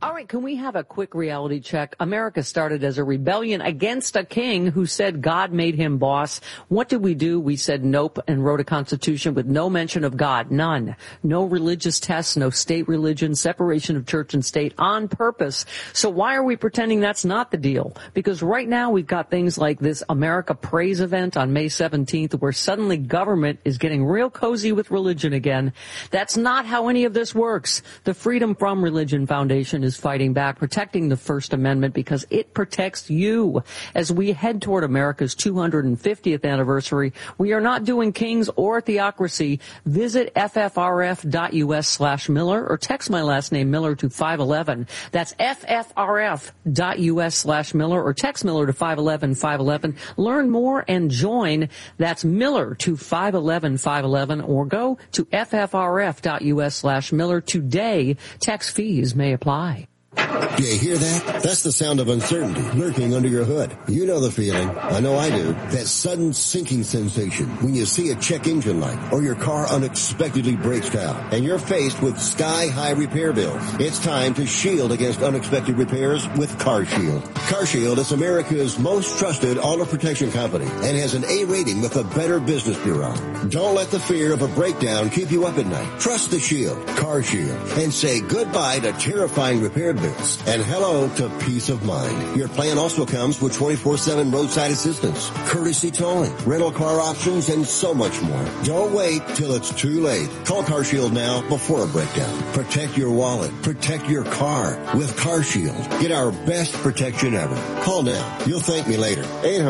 All right, can we have a quick reality check? America started as a rebellion against a king who said God made him boss. What did we do? We said nope and wrote a constitution with no mention of God, none. No religious tests, no state religion, separation of church and state on purpose. So why are we pretending that's not the deal? Because right now we've got things like this America Praise event on May 17th where suddenly government is getting real cozy with religion again. That's not how any of this works. The Freedom from Religion Foundation is fighting back, protecting the First Amendment because it protects you. As we head toward America's 250th anniversary, we are not doing kings or theocracy. Visit ffrf.us/Miller or text my last name Miller to 511. That's ffrf.us/Miller or text Miller to 511-511. Learn more and join. That's Miller to 511-511 or go to ffrf.us/Miller today. Tax fees may apply. Do you hear that? That's the sound of uncertainty lurking under your hood. You know the feeling. I know I do. That sudden sinking sensation when you see a check engine light or your car unexpectedly breaks down and you're faced with sky-high repair bills. It's time to shield against unexpected repairs with CarShield. CarShield is America's most trusted auto protection company and has an A rating with the Better Business Bureau. Don't let the fear of a breakdown keep you up at night. Trust the Shield, CarShield, and say goodbye to terrifying repair bills and hello to peace of mind. Your plan also comes with 24/7 roadside assistance, courtesy towing, rental car options, and so much more. Don't wait till it's too late. Call CarShield now before a breakdown. Protect your wallet. Protect your car with CarShield. Get our best protection ever. Call now. You'll thank me later.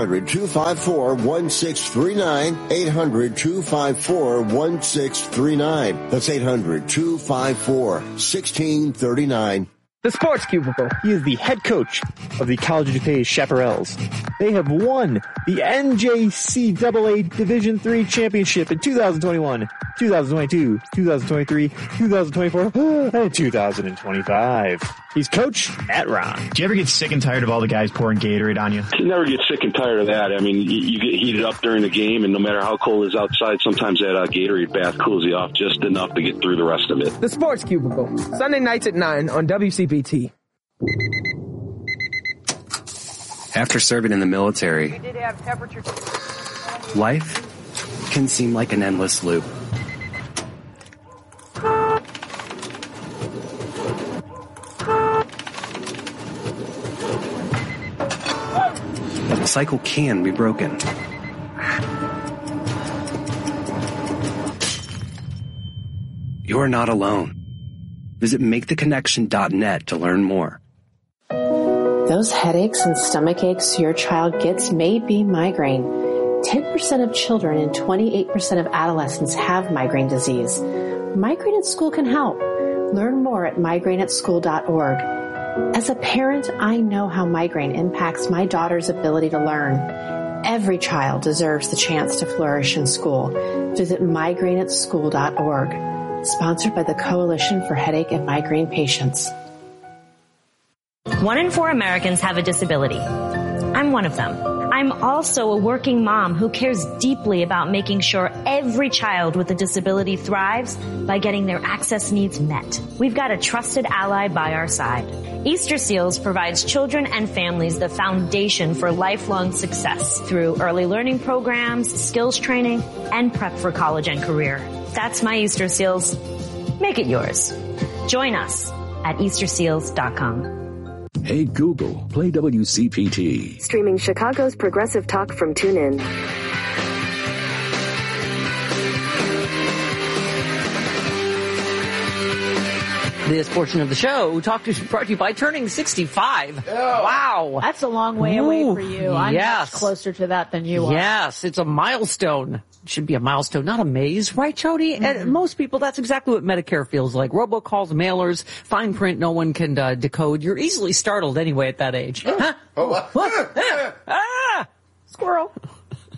800-254-1639. 800-254-1639. That's 800-254-1639. The Sports Cubicle. He is the head coach of the College of DuPage Chaparrals. They have won the NJCAA Division III Championship in 2021, 2022, 2023, 2024, and 2025. He's Coach Matt Ron. Do you ever get sick and tired of all the guys pouring Gatorade on you? You never get sick and tired of that. I mean, you get heated up during the game, and no matter how cold it is outside, sometimes that Gatorade bath cools you off just enough to get through the rest of it. The Sports Cubicle, Sunday nights at 9 on WCPT. After serving in the military, life can seem like an endless loop. But the cycle can be broken. You're not alone. Visit MakeTheConnection.net to learn more. Those headaches and stomach aches your child gets may be migraine. 10% of children and 28% of adolescents have migraine disease. Migraine at School can help. Learn more at migraineatschool.org. As a parent, I know how migraine impacts my daughter's ability to learn. Every child deserves the chance to flourish in school. Visit migraineatschool.org. Sponsored by the Coalition for Headache and Migraine Patients. 1 in 4 Americans have a disability. I'm one of them. I'm also a working mom who cares deeply about making sure every child with a disability thrives by getting their access needs met. We've got a trusted ally by our side. Easter Seals provides children and families the foundation for lifelong success through early learning programs, skills training, and prep for college and career. That's my Easter Seals. Make it yours. Join us at EasterSeals.com. Hey Google, play WCPT. Streaming Chicago's progressive talk from TuneIn. This portion of the show brought to you by turning 65. Oh. Wow. That's a long way away for you. I'm much closer to that than you are. Yes, it's a milestone. It should be a milestone, not a maze, right, Jody? Mm-hmm. And most people, that's exactly what Medicare feels like. Robocalls, mailers, fine print no one can decode. You're easily startled anyway at that age. Huh? Oh, what? Squirrel.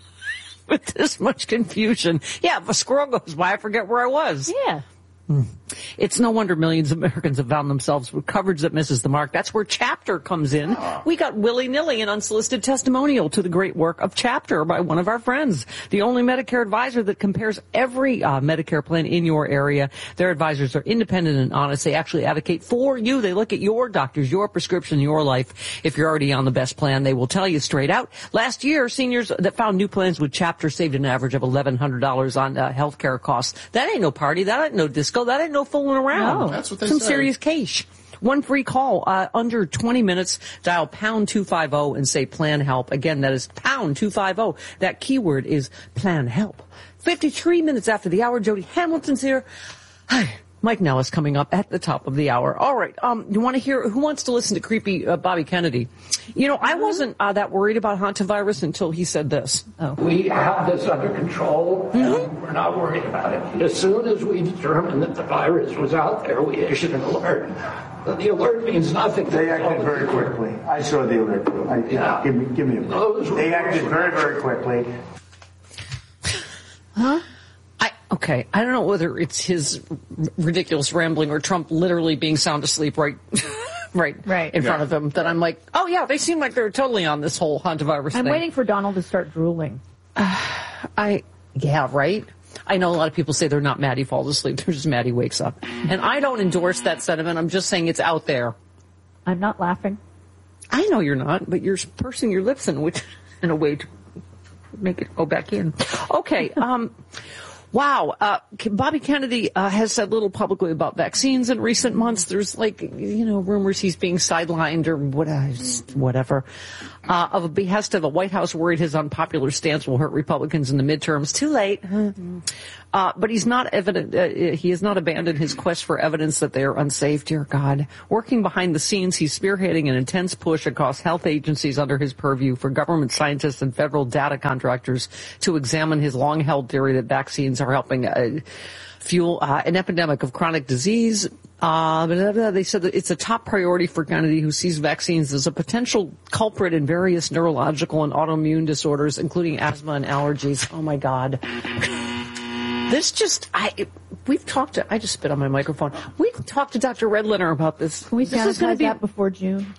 With this much confusion. Yeah, if a squirrel goes by, I forget where I was. Yeah. It's no wonder millions of Americans have found themselves with coverage that misses the mark. That's where Chapter comes in. We got willy-nilly an unsolicited testimonial to the great work of Chapter by one of our friends, the only Medicare advisor that compares every Medicare plan in your area. Their advisors are independent and honest. They actually advocate for you. They look at your doctors, your prescription, your life. If you're already on the best plan, they will tell you straight out. Last year, seniors that found new plans with Chapter saved an average of $1,100 on health care costs. That ain't no party. That ain't no disco. That ain't no fooling around. No, that's what they Some say. serious cash. One free call, under 20 minutes, dial pound 250 and say plan help. Again, that is pound 250. That keyword is plan help. 53 minutes after the hour, Jody Hamilton's here. Hi. Mike Nellis coming up at the top of the hour. All right. You want to hear, who wants to listen to creepy Bobby Kennedy? You know, I wasn't that worried about hantavirus until he said this. We have this under control, and we're not worried about it. As soon as we determined that the virus was out there, we issued an alert. But the alert means nothing. They acted very quickly. I saw the alert. Give me a minute. They acted very, very quickly. Huh? Okay, I don't know whether it's his ridiculous rambling or Trump literally being sound asleep right in front of him, that I'm like, oh yeah, they seem like they're totally on this whole hantavirus thing. I'm waiting for Donald to start drooling. Yeah, right? I know a lot of people say they're not mad he falls asleep, they're just mad he wakes up. And I don't endorse that sentiment, I'm just saying it's out there. I'm not laughing. I know you're not, but you're pursing your lips in a way to make it go back in. Okay, wow. Bobby Kennedy has said little publicly about vaccines in recent months. There's rumors he's being sidelined or whatever. Of a behest of the White House, worried his unpopular stance will hurt Republicans in the midterms. Too late. But he's not he has not abandoned his quest for evidence that they are unsafe. Dear God. Working behind the scenes, he's spearheading an intense push across health agencies under his purview for government scientists and federal data contractors to examine his long-held theory that vaccines are helping fuel an epidemic of chronic disease. They said that it's a top priority for Kennedy, who sees vaccines as a potential culprit in various neurological and autoimmune disorders, including asthma and allergies. Oh my God. This just, we've talked to, I just spit on my microphone. We've talked to Dr. Redlener about this. Can we sanitize that before June?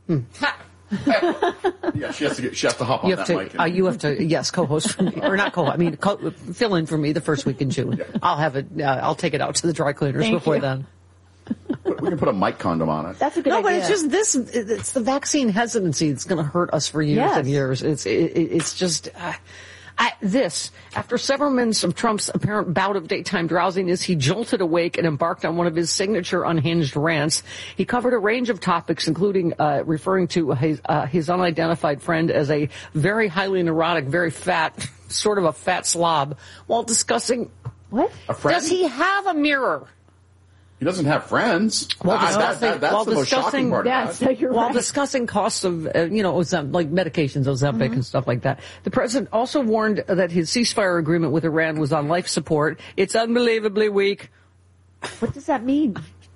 Yeah, she has to hop on that mic. You have to, yes, co-host for me, or not co-host, fill in for me the first week in June. Yeah. I'll have it, I'll take it out to the dry cleaners before then. We can put a mic condom on it. That's a good idea. No, but it's just it's the vaccine hesitancy that's going to hurt us for years and years. It's just, after several minutes of Trump's apparent bout of daytime drowsiness, he jolted awake and embarked on one of his signature unhinged rants. He covered a range of topics, including referring to his unidentified friend as a very highly neurotic, very fat, sort of a fat slob, while discussing, what? A friend? Does he have a mirror? He doesn't have friends. That's the most shocking part about it. While discussing costs of, like medications, Ozempic and stuff like that. The president also warned that his ceasefire agreement with Iran was on life support. It's unbelievably weak. What does that mean?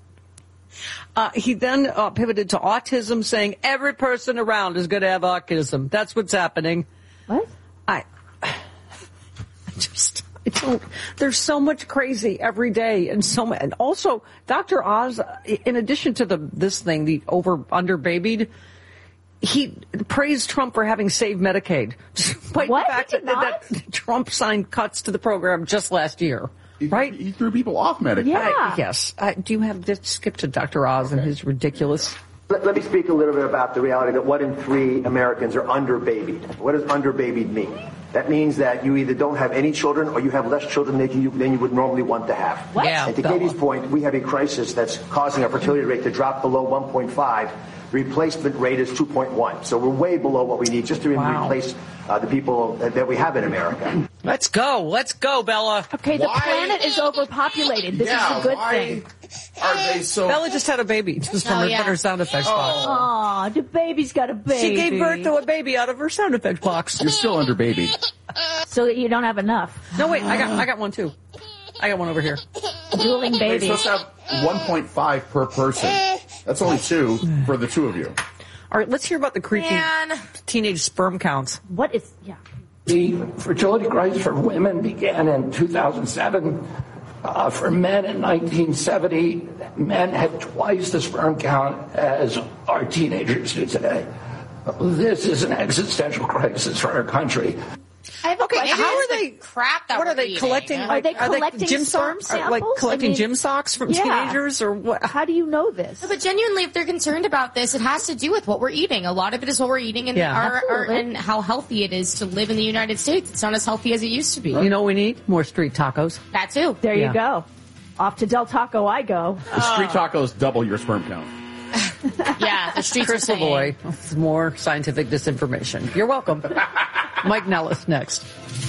He then pivoted to autism, saying every person around is going to have autism. That's what's happening. What? There's so much crazy every day, and also Dr. Oz, in addition to this thing, the under-babied, he praised Trump for having saved Medicaid. Despite the fact that Trump signed cuts to the program just last year. Right? He threw people off Medicaid. Yeah. Yes. Do you have to skip to Dr. Oz and his ridiculous... Let me speak a little bit about the reality that 1 in 3 Americans are underbabied. What does underbabied mean? That means that you either don't have any children or you have less children than you would normally want to have. What? Yeah, and to Katie's point, we have a crisis that's causing our fertility rate to drop below 1.5. The replacement rate is 2.1. So we're way below what we need just to replace the people that we have in America. Let's go, Bella. Okay, the planet is overpopulated. This is a good thing. Are they so... Bella just had a baby just from her sound effects box. Aw, the baby's got a baby. She gave birth to a baby out of her sound effects box. You're still underbabied. So you don't have enough. No, wait, I got one too. I got one over here. Drooling baby. You're supposed to have 1.5 per person. That's only 2 for the 2 of you. All right, let's hear about the creepy teenage sperm counts. What is... Yeah. The fertility crisis for women began in 2007 For men in 1970, men had twice the sperm count as our teenagers do today. This is an existential crisis for our country. I have a question. How are they? Crap that what are they eating? collecting? Are they collecting gym sperm socks? samples? Like collecting gym socks from teenagers, or what? How do you know this? No, but genuinely, if they're concerned about this, it has to do with what we're eating. A lot of it is what we're eating and and how healthy it is to live in the United States. It's not as healthy as it used to be. You know what we need? More street tacos. That too. There you go. Off to Del Taco I go. The street tacos double your sperm count. Yeah, the streets Chris are saying. Lavoie, more scientific disinformation. You're welcome. Mike Nellis next.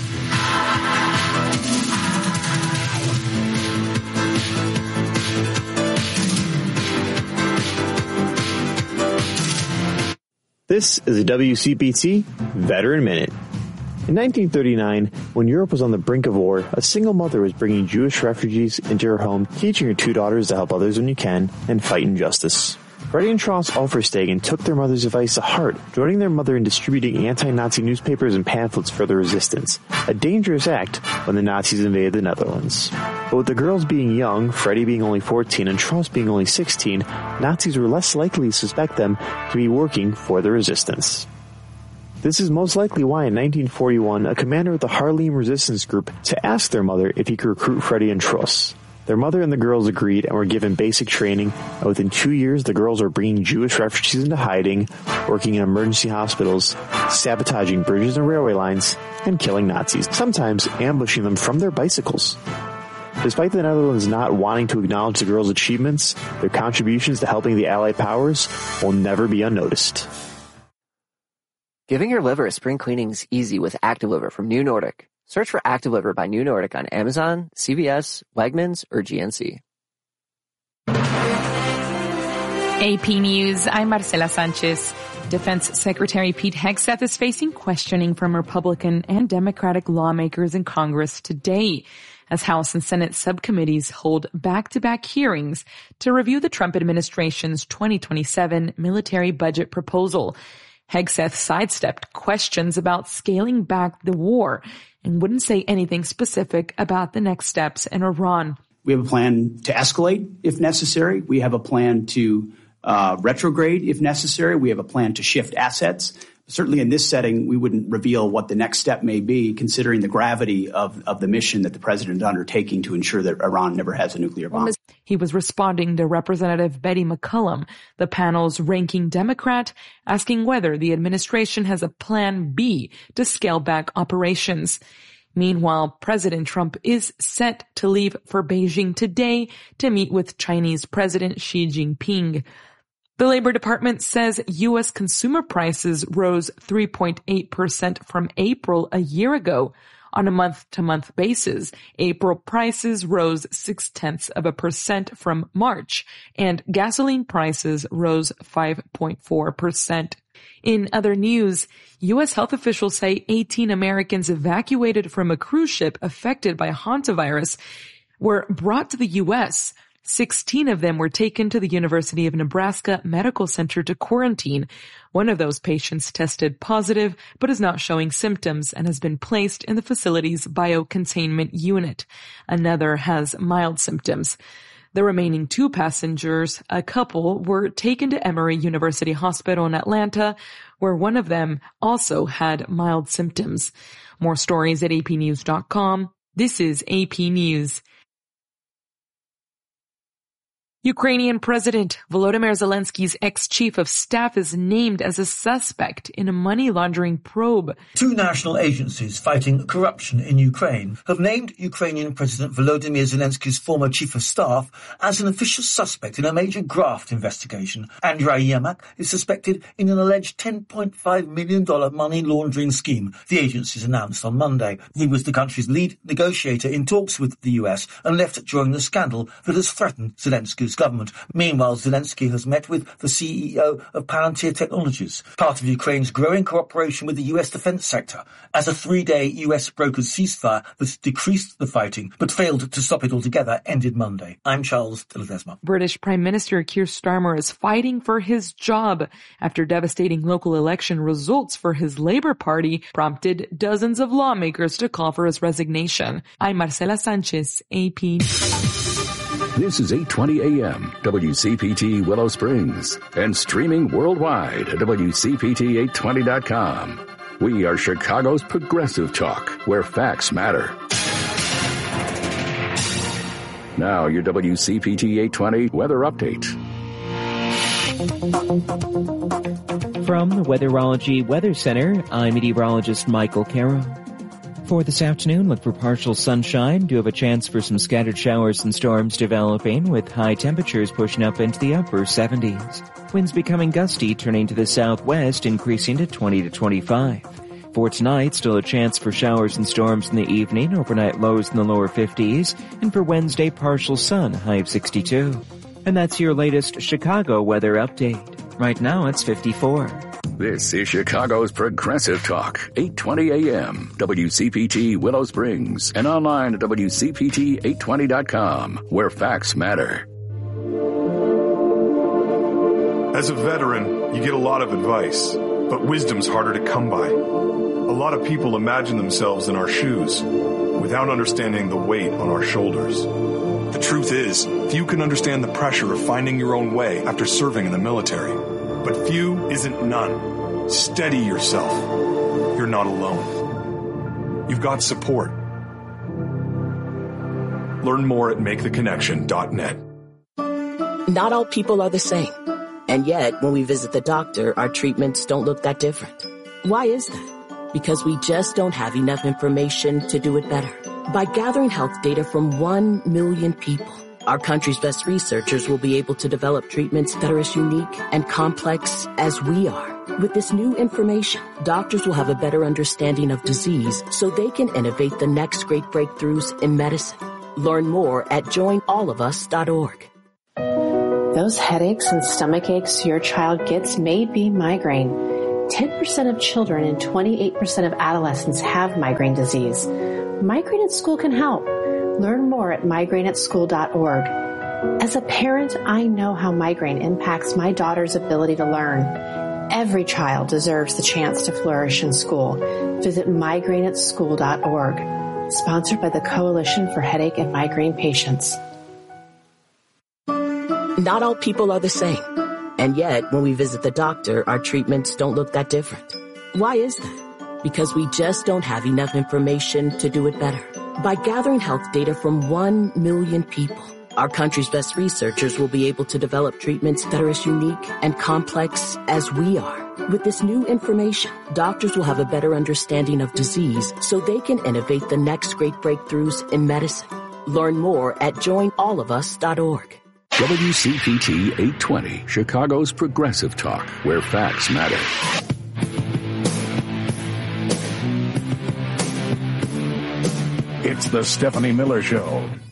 This is a WCPT Veteran Minute. In 1939, when Europe was on the brink of war, a single mother was bringing Jewish refugees into her home, teaching her two daughters to help others when you can and fight injustice. Freddie and Tross Alferstegen took their mother's advice to heart, joining their mother in distributing anti-Nazi newspapers and pamphlets for the resistance, a dangerous act when the Nazis invaded the Netherlands. But with the girls being young, Freddie being only 14 and Tross being only 16, Nazis were less likely to suspect them to be working for the resistance. This is most likely why in 1941, a commander of the Haarlem resistance group to ask their mother if he could recruit Freddie and Tross. Their mother and the girls agreed and were given basic training, and within 2 years the girls were bringing Jewish refugees into hiding, working in emergency hospitals, sabotaging bridges and railway lines, and killing Nazis, sometimes ambushing them from their bicycles. Despite the Netherlands not wanting to acknowledge the girls' achievements, their contributions to helping the Allied powers will never be unnoticed. Giving your liver a spring cleaning is easy with Active Liver from New Nordic. Search for Active Liver by New Nordic on Amazon, CVS, Wegmans, or GNC. AP News, I'm Marcela Sanchez. Defense Secretary Pete Hegseth is facing questioning from Republican and Democratic lawmakers in Congress today, as House and Senate subcommittees hold back-to-back hearings to review the Trump administration's 2027 military budget proposal. Hegseth sidestepped questions about scaling back the war and wouldn't say anything specific about the next steps in Iran. We have a plan to escalate if necessary. We have a plan to retrograde if necessary. We have a plan to shift assets. Certainly in this setting, we wouldn't reveal what the next step may be, considering the gravity of the mission that the president is undertaking to ensure that Iran never has a nuclear bomb. He was responding to Representative Betty McCollum, the panel's ranking Democrat, asking whether the administration has a plan B to scale back operations. Meanwhile, President Trump is set to leave for Beijing today to meet with Chinese President Xi Jinping. The Labor Department says U.S. consumer prices rose 3.8% from April a year ago. On a month-to-month basis, April prices rose 0.6% from March, and gasoline prices rose 5.4%. In other news, U.S. health officials say 18 Americans evacuated from a cruise ship affected by hantavirus were brought to the U.S. 16 of them were taken to the University of Nebraska Medical Center to quarantine. One of those patients tested positive, but is not showing symptoms and has been placed in the facility's biocontainment unit. Another has mild symptoms. The remaining 2 passengers, a couple, were taken to Emory University Hospital in Atlanta, where one of them also had mild symptoms. More stories at apnews.com. This is AP News. Ukrainian President Volodymyr Zelensky's ex-chief of staff is named as a suspect in a money laundering probe. 2 national agencies fighting corruption in Ukraine have named Ukrainian President Volodymyr Zelensky's former chief of staff as an official suspect in a major graft investigation. Andrei Yermak is suspected in an alleged $10.5 million money laundering scheme, the agencies announced on Monday. He was the country's lead negotiator in talks with the US and left during the scandal that has threatened Zelensky's its government. Meanwhile, Zelensky has met with the CEO of Palantir Technologies, part of Ukraine's growing cooperation with the US defense sector, as a 3-day US brokered ceasefire that decreased the fighting but failed to stop it altogether ended Monday. I'm Charles de Ledesma. British Prime Minister Keir Starmer is fighting for his job after devastating local election results for his Labour Party prompted dozens of lawmakers to call for his resignation. I'm Marcela Sanchez, AP. This is 820 AM, WCPT Willow Springs, and streaming worldwide at WCPT820.com. We are Chicago's progressive talk, where facts matter. Now, your WCPT 820 weather update. From the Weatherology Weather Center, I'm meteorologist Michael Carroll. For this afternoon, look for partial sunshine. Do have a chance for some scattered showers and storms developing, with high temperatures pushing up into the upper 70s. Winds becoming gusty, turning to the southwest, increasing to 20 to 25. For tonight, still a chance for showers and storms in the evening, overnight lows in the lower 50s, and for Wednesday, partial sun, high of 62. And that's your latest Chicago weather update. Right now, it's 54. This is Chicago's Progressive Talk, 820 AM, WCPT Willow Springs, and online at WCPT820.com, where facts matter. As a veteran, you get a lot of advice, but wisdom's harder to come by. A lot of people imagine themselves in our shoes without understanding the weight on our shoulders. The truth is, few can understand the pressure of finding your own way after serving in the military. But few isn't none. Steady yourself. You're not alone. You've got support. Learn more at maketheconnection.net. Not all people are the same. And yet, when we visit the doctor, our treatments don't look that different. Why is that? Because we just don't have enough information to do it better. By gathering health data from 1 million people, our country's best researchers will be able to develop treatments that are as unique and complex as we are. With this new information, doctors will have a better understanding of disease so they can innovate the next great breakthroughs in medicine. Learn more at joinallofus.org. Those headaches and stomach aches your child gets may be migraine. 10% of children and 28% of adolescents have migraine disease. Migraine at School can help. Learn more at migraineatschool.org. As a parent, I know how migraine impacts my daughter's ability to learn. Every child deserves the chance to flourish in school. Visit migraineatschool.org. Sponsored by the Coalition for Headache and Migraine Patients. Not all people are the same. And yet, when we visit the doctor, our treatments don't look that different. Why is that? Because we just don't have enough information to do it better. By gathering health data from 1 million people, our country's best researchers will be able to develop treatments that are as unique and complex as we are. With this new information, doctors will have a better understanding of disease so they can innovate the next great breakthroughs in medicine. Learn more at joinallofus.org. WCPT 820, Chicago's Progressive Talk, where facts matter. It's the Stephanie Miller Show.